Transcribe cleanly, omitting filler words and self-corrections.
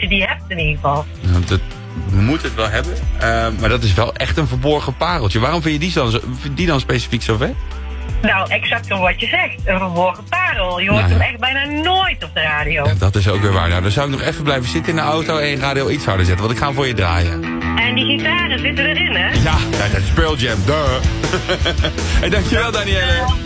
je die hebt in ieder geval. Nou, we moeten het wel hebben. Maar dat is wel echt een verborgen pareltje. Waarom vind je die dan specifiek zo vet? Nou, exact om wat je zegt. Een verborgen parel. Je hoort hem echt bijna nooit op de radio. Ja, dat is ook weer waar. Nou, dan zou ik nog even blijven zitten in de auto en je radio iets harder zetten. Want ik ga hem voor je draaien. En die gitaren zitten erin, hè? Ja, dat is Pearl Jam. Duh. Hey, dankjewel, Danielle.